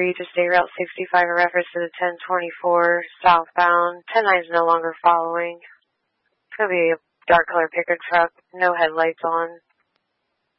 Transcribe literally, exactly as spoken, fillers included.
read to State Route sixty-five in reference to the ten twenty-four southbound. ten nine is no longer following. It's going to be a dark color pickup truck, no headlights on.